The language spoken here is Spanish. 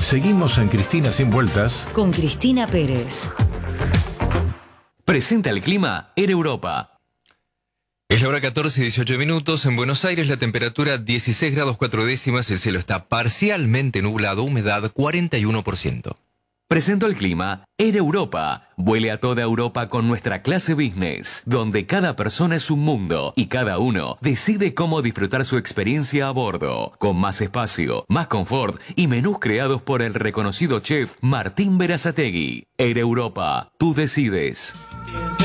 Seguimos en Cristina Sin Vueltas con Cristina Pérez. Presenta el clima en Europa. Es la hora 14:18 minutos. En Buenos Aires la temperatura 16 grados 4 décimas. El cielo está parcialmente nublado, humedad 41%. Presento el clima en Europa. Vuele a toda Europa con nuestra clase business, donde cada persona es un mundo y cada uno decide cómo disfrutar su experiencia a bordo, con más espacio, más confort y menús creados por el reconocido chef Martín Berazategui. En Europa, tú decides.